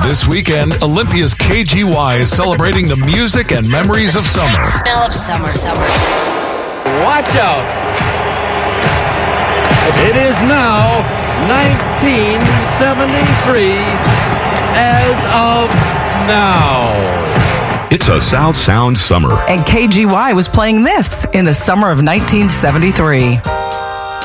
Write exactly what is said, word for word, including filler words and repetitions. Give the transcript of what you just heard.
This weekend, Olympia's K G Y is celebrating the music and memories of summer. Smell of summer, summer. Watch out. It is now nineteen seventy-three as of now. It's a South Sound summer. And K G Y was playing this in the summer of nineteen seventy-three.